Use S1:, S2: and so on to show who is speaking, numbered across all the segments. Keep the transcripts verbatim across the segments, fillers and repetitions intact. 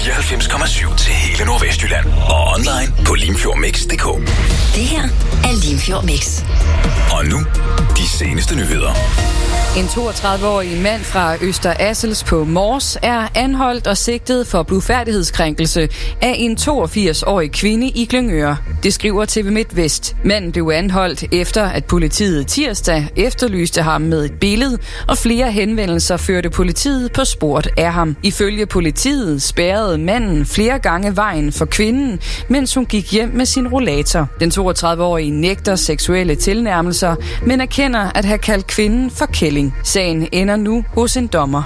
S1: fireoghalvfems komma syv til hele Nordvestjylland. Og online på limfjordmix punktum d k.
S2: Det her er Limfjord Mix.
S1: Og nu, de seneste nyheder.
S3: En toogtredive-årig mand fra Øster Assels på Mors er anholdt og sigtet for blufærdighedskrænkelse af en toogfirs-årig kvinde i Glyngøre. Det skriver T V MidtVest. Manden blev anholdt efter, at politiet tirsdag efterlyste ham med et billede, og flere henvendelser førte politiet på sporet af ham. Ifølge politiet spærrede manden flere gange vejen for kvinden, mens hun gik hjem med sin rollator. Den toogtredive-årige nægter seksuelle tilnærmelser, men erkender at have kaldt kvinden for kælling. Sagen ender nu hos en dommer.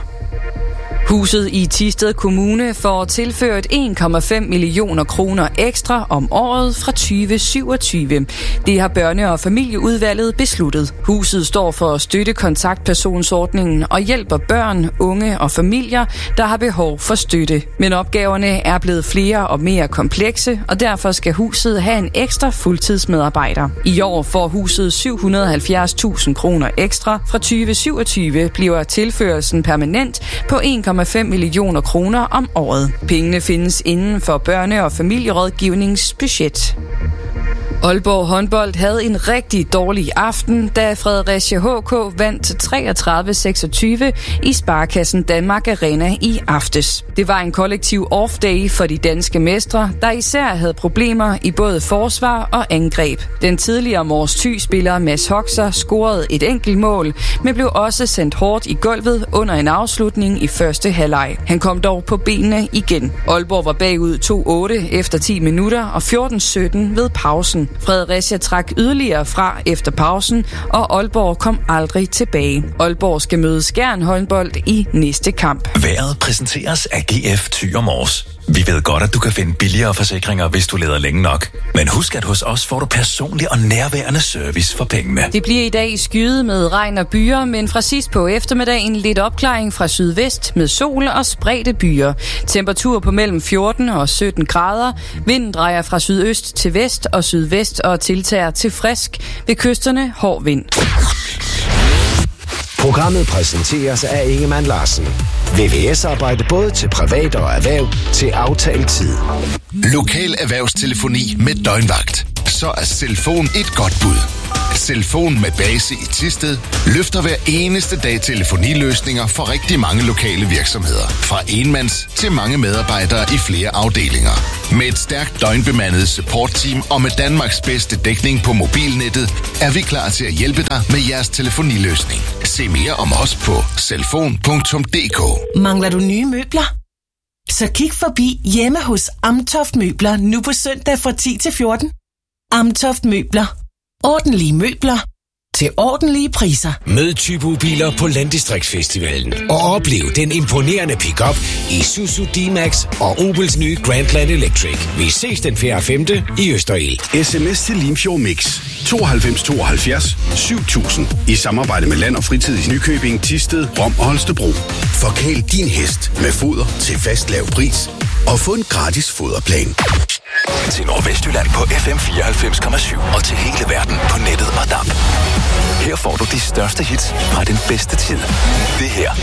S3: Huset i Thisted Kommune får tilført en komma fem millioner kroner ekstra om året fra tyve syvogtyve. Det har børne- og familieudvalget besluttet. Huset står for at støtte kontaktpersonsordningen og hjælper børn, unge og familier, der har behov for støtte. Men opgaverne er blevet flere og mere komplekse, og derfor skal huset have en ekstra fuldtidsmedarbejder. I år får huset syv hundrede og halvfjerds tusind kroner ekstra. Fra tyve syvogtyve bliver tilførelsen permanent på en komma fem millioner kroner om året. Pengene findes inden for børne- og familierådgivningsbudget. Aalborg håndbold havde en rigtig dårlig aften, da Fredericia H K vandt treogtredive seksogtyve i Sparekassen Danmark Arena i aftes. Det var en kollektiv off-day for de danske mestre, der især havde problemer i både forsvar og angreb. Den tidligere Mors Thy-spiller Mads Hoxer scorede et enkelt mål, men blev også sendt hårdt i gulvet under en afslutning i første halvleg. Han kom dog på benene igen. Aalborg var bagud to otte efter ti minutter og fjorten sytten ved pausen. Fredericia trak yderligere fra efter pausen, og Aalborg kom aldrig tilbage. Aalborg skal møde Skjern håndbold i næste kamp.
S1: Vejret præsenteres af G F Thy og Mors. Vi ved godt, at du kan finde billigere forsikringer, hvis du leder længe nok. Men husk, at hos os får du personlig og nærværende service for pengene.
S3: Det bliver i dag skyet med regn og byer, men fra sidst på eftermiddagen lidt opklaring fra sydvest med sol og spredte byer. Temperatur på mellem fjorten og sytten grader. Vinden drejer fra sydøst til vest og sydvest og tiltager til frisk. Ved kysterne hård vind.
S4: Programmet præsenteres af Ingemann Larsen. V V S-arbejde både til privat og erhverv til aftalt tid.
S5: Lokal erhvervstelefoni med døgnvagt. Så er Selfon et godt bud. Selfon med base i Thisted løfter hver eneste dag telefoniløsninger for rigtig mange lokale virksomheder. Fra enmands til mange medarbejdere i flere afdelinger. Med et stærkt døgnbemandet supportteam og med Danmarks bedste dækning på mobilnettet, er vi klar til at hjælpe dig med jeres telefoniløsning. Se mere om os på selfon punktum d k.
S6: Mangler du nye møbler? Så kig forbi hjemme hos Amtoft Møbler nu på søndag fra ti til fjorten. Amtoft Møbler. Ordentlige møbler til ordentlige priser.
S7: Mød Typo-biler på Landdistriktsfestivalen og oplev den imponerende pick-up i Isuzu D-Max og Opels nye Grandland Electric. Vi ses den fjerde og femte i Østerild.
S8: Sms til Limfjord Mix tooghalvfems tooghalvfjerds syv tusind i samarbejde med Land og Fritid i Nykøbing, Thisted, Rom og Holstebro. Forkæl din hest med foder til fast lav pris og få en gratis foderplan.
S1: Til Nordvestjylland på F M fireoghalvfems komma syv og til hele verden på nettet og D A B. Her får du de største hits fra den bedste tid. Det her